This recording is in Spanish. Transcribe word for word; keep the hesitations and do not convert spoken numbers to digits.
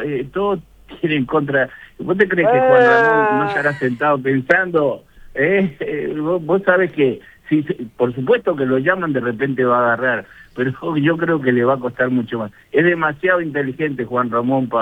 eh, todo tiene en contra. ¿Vos te crees que Juan Ramón no estará sentado pensando? Eh, eh, vos, vos sabés que, sí, por supuesto que lo llaman, de repente va a agarrar, pero yo creo que le va a costar mucho más. Es demasiado inteligente Juan Ramón para